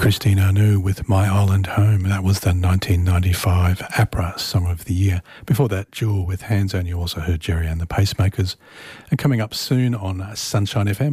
Christine Anu with My Island Home. That was the 1995 APRA Song of the Year. Before that, Jewel with Hands On. You also heard Jerry and the Pacemakers. And coming up soon on Sunshine FM,